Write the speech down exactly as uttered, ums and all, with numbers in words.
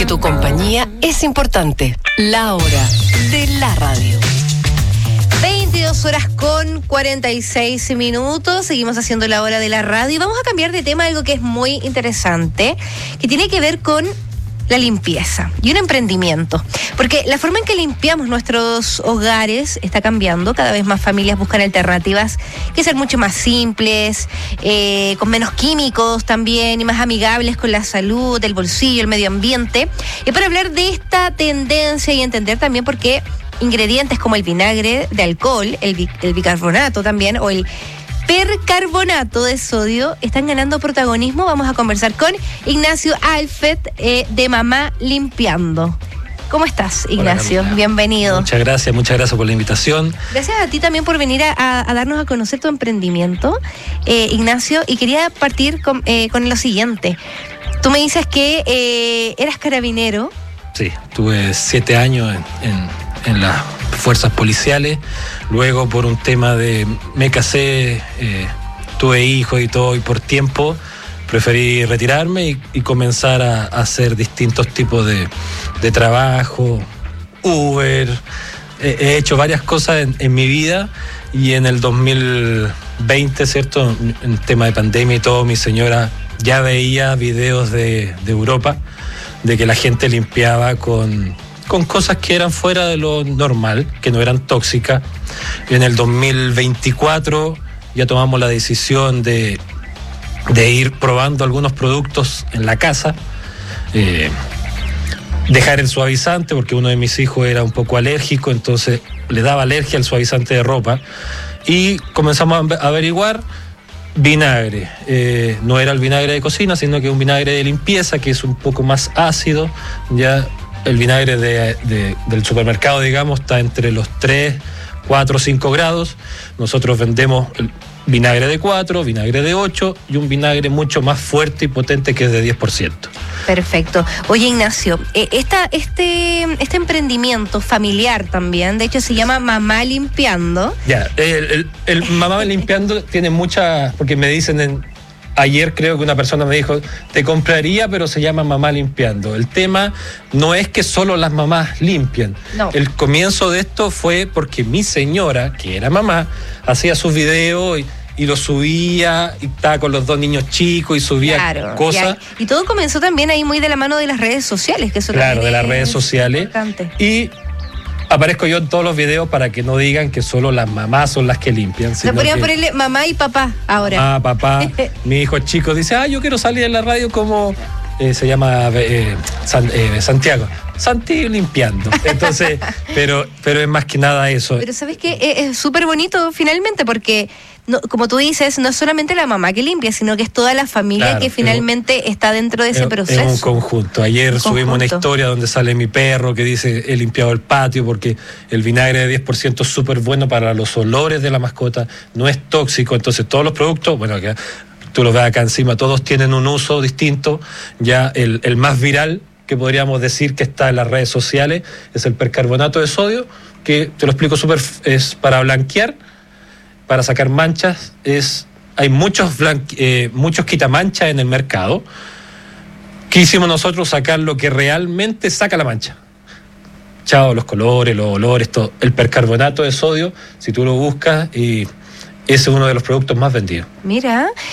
porque tu compañía es importante. La hora de la radio. veintidós horas con cuarenta y seis minutos. Seguimos haciendo la hora de la radio. Vamos a cambiar de tema, algo que es muy interesante, que tiene que ver con la limpieza y un emprendimiento. Porque la forma en que limpiamos nuestros hogares está cambiando. Cada vez más familias buscan alternativas que sean mucho más simples, eh, con menos químicos también y más amigables con la salud, el bolsillo, el medio ambiente. Y para hablar de esta tendencia y entender también por qué ingredientes como el vinagre de alcohol, el, bi- el bicarbonato también, o el percarbonato de sodio están ganando protagonismo, vamos a conversar con Ignacio Alfet, eh, de Mamá Limpiando. ¿Cómo estás, Ignacio? Hola, bienvenido. Muchas gracias, muchas gracias por la invitación. Gracias a ti también por venir a, a, a darnos a conocer tu emprendimiento, eh, Ignacio, y quería partir con, eh, con lo siguiente. Tú me dices que eh, eras carabinero. Sí, tuve siete años en, en, en las fuerzas policiales. Luego, por un tema de me casé, eh, tuve hijos y todo, y por tiempo preferí retirarme y, y comenzar a, a hacer distintos tipos de, de trabajo, Uber. He, he hecho varias cosas en, en mi vida, y en el dos mil veinte, ¿cierto? En tema de pandemia y todo, mi señora ya veía videos de, de Europa, de que la gente limpiaba con, con cosas que eran fuera de lo normal, que no eran tóxicas. Y en el dos mil veinticuatro ya tomamos la decisión de, de ir probando algunos productos en la casa, eh, dejar el suavizante, porque uno de mis hijos era un poco alérgico, entonces le daba alergia al suavizante de ropa, y comenzamos a averiguar. Vinagre, eh, no era el vinagre de cocina, sino que un vinagre de limpieza, que es un poco más ácido. Ya el vinagre de, de, del supermercado, digamos, está entre los tres, cuatro, cinco grados. Nosotros vendemos el vinagre de cuatro, vinagre de ocho y un vinagre mucho más fuerte y potente, que es de diez por ciento. Perfecto. Oye, Ignacio, eh, esta, este, este emprendimiento familiar también, de hecho se llama Mamá Limpiando. Ya, el, el, el Mamá Limpiando tiene muchas, porque me dicen, en, ayer creo que una persona me dijo, te compraría, pero se llama Mamá Limpiando. El tema no es que solo las mamás limpian. No. El comienzo de esto fue porque mi señora, que era mamá, hacía sus videos y y lo subía, y estaba con los dos niños chicos y subía Claro, cosas. Y, hay, y todo comenzó también ahí muy de la mano de las redes sociales, que eso Claro, también de las es redes sociales. importante. Y aparezco yo en todos los videos para que no digan que solo las mamás son las que limpian. Se podrían ponerle mamá y papá ahora. Mamá, papá, mi hijo chico dice, ah, yo quiero salir en la radio como... Eh, se llama eh, San, eh, Santiago. Santi limpiando. Entonces, pero, pero es más que nada eso. Pero ¿sabes qué? Es súper bonito finalmente, porque no, como tú dices, no es solamente la mamá que limpia, sino que es toda la familia, Claro, que finalmente es, está dentro de ese es, proceso. Es un conjunto. Ayer un subimos conjunto. una historia donde sale mi perro que dice, he limpiado el patio, porque el vinagre de diez por ciento es súper bueno para los olores de la mascota, no es tóxico. Entonces todos los productos, bueno, que tú los ves acá encima, todos tienen un uso distinto. Ya el, el más viral, que podríamos decir que está en las redes sociales, es el percarbonato de sodio, que te lo explico súper, es para blanquear, para sacar manchas. Es, hay muchos, blanque, eh, muchos quitamanchas en el mercado. ¿Qué hicimos nosotros? Sacar lo que realmente saca la mancha. Chao, los colores, los olores, todo. El percarbonato de sodio, si tú lo buscas, y ese es uno de los productos más vendidos. Mira,